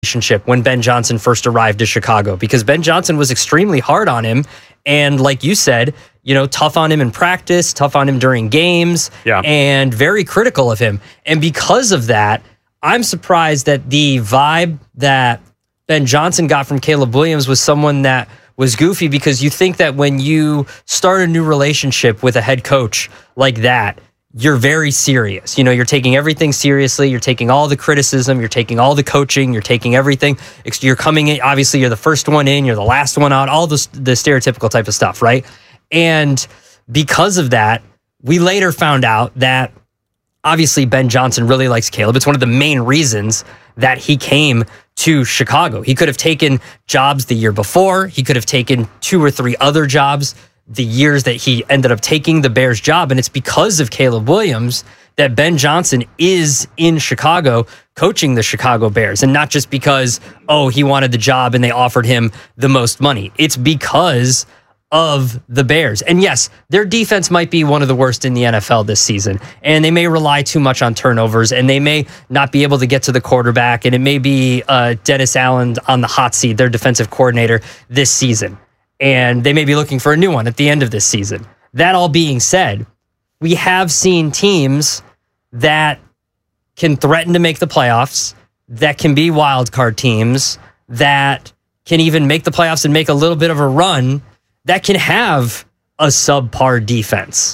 relationship when Ben Johnson first arrived to Chicago, because Ben Johnson was extremely hard on him. And like you said, tough on him in practice, tough on him during games, and very critical of him. And because of that, I'm surprised that the vibe that Ben Johnson got from Caleb Williams was someone that was goofy, because you think that when you start a new relationship with a head coach like that, you're very serious. You're taking everything seriously. You're taking all the criticism. You're taking all the coaching. You're taking everything. You're coming in. Obviously, you're the first one in. You're the last one out. All the stereotypical type of stuff, right? And because of that, we later found out that obviously Ben Johnson really likes Caleb. It's one of the main reasons that he came to Chicago. He could have taken jobs the year before. He could have taken 2 or 3 other jobs the years that he ended up taking the Bears job. And it's because of Caleb Williams that Ben Johnson is in Chicago coaching the Chicago Bears. And not just because, he wanted the job and they offered him the most money. It's because of the Bears. And yes, their defense might be one of the worst in the NFL this season. And they may rely too much on turnovers, and they may not be able to get to the quarterback. And it may be Dennis Allen on the hot seat, their defensive coordinator this season. And they may be looking for a new one at the end of this season. That all being said, we have seen teams that can threaten to make the playoffs, that can be wild card teams, that can even make the playoffs and make a little bit of a run, that can have a subpar defense.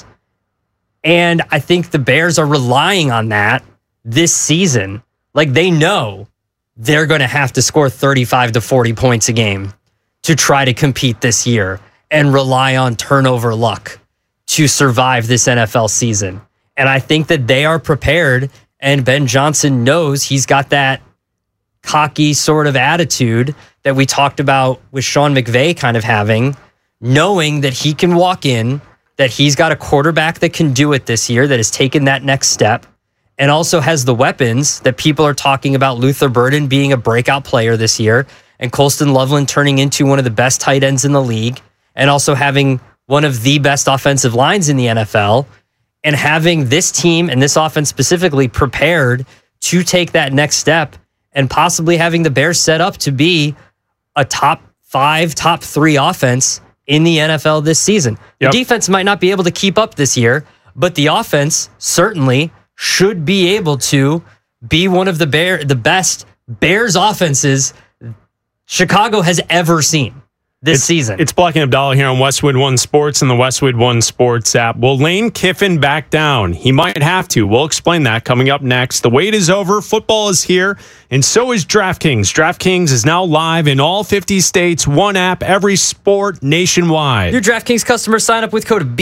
And I think the Bears are relying on that this season. Like, they know they're going to have to score 35 to 40 points a game to try to compete this year and rely on turnover luck to survive this NFL season. And I think that they are prepared, and Ben Johnson knows he's got that cocky sort of attitude that we talked about with Sean McVay kind of having, knowing that he can walk in, that he's got a quarterback that can do it this year, that has taken that next step, and also has the weapons that people are talking about. Luther Burden being a breakout player this year, and Colston Loveland turning into one of the best tight ends in the league, and also having one of the best offensive lines in the NFL, and having this team and this offense specifically prepared to take that next step, and possibly having the Bears set up to be a top 5, top 3 offense in the NFL this season. Yep. The defense might not be able to keep up this year, but the offense certainly should be able to be one of the best Bears offenses Chicago has ever seen this season. It's Black and Abdallah here on Westwood One Sports and the Westwood One Sports app. Will Lane Kiffin back down? He might have to. We'll explain that coming up next. The wait is over. Football is here, and so is DraftKings. DraftKings is now live in all 50 states. One app, every sport, nationwide. Your DraftKings customers sign up with code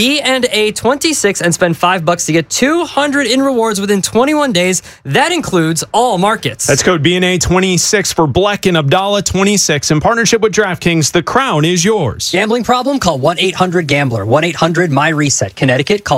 BNA26 and spend $5 to get $200 in rewards within 21 days. That includes all markets. That's code BNA26 for Black and Abdallah 26 in partnership with DraftKings. The crown is yours. Gambling problem? Call 1-800-GAMBLER. 1-800-MY-RESET. Connecticut, call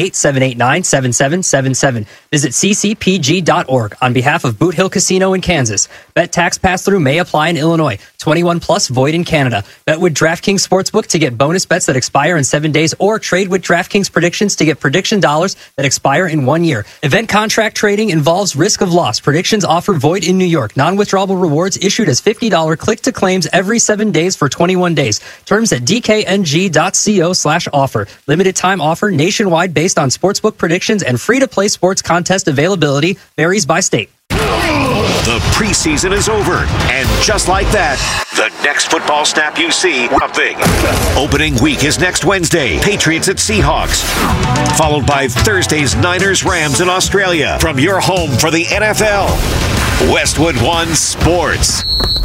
888-789-7777. Visit ccpg.org on behalf of Boot Hill Casino in Kansas. Bet tax pass-through may apply in Illinois. 21 plus, void in Canada. Bet with DraftKings Sportsbook to get bonus bets that expire in 7 days, or trade with DraftKings Predictions to get prediction dollars that expire in 1 year. Event contract trading involves risk of loss. Predictions offer void in New York. Non-withdrawable rewards issued as $50 click-to-claims every 7 days for 21 days. Terms at dkng.co/offer. Limited time offer nationwide based on sportsbook predictions, and free-to-play sports contest availability varies by state. The preseason is over, and just like that, the next football snap you see, something. Opening week is next Wednesday, Patriots at Seahawks, followed by Thursday's Niners Rams in Australia. From your home for the NFL, Westwood One Sports.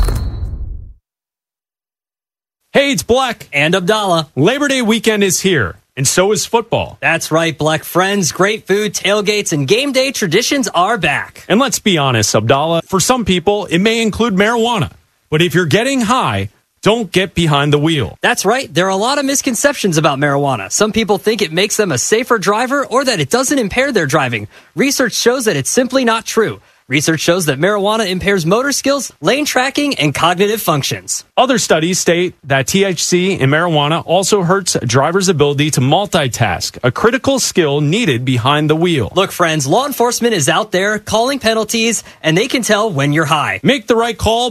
Hey, it's Black and Abdallah. Labor Day weekend is here, and so is football. That's right, Black friends. Great food, tailgates, and game day traditions are back. And let's be honest, Abdallah, for some people, it may include marijuana. But if you're getting high, don't get behind the wheel. That's right. There are a lot of misconceptions about marijuana. Some people think it makes them a safer driver or that it doesn't impair their driving. Research shows that it's simply not true. Research shows that marijuana impairs motor skills, lane tracking, and cognitive functions. Other studies state that THC in marijuana also hurts drivers' ability to multitask, a critical skill needed behind the wheel. Look, friends, law enforcement is out there calling penalties, and they can tell when you're high. Make the right call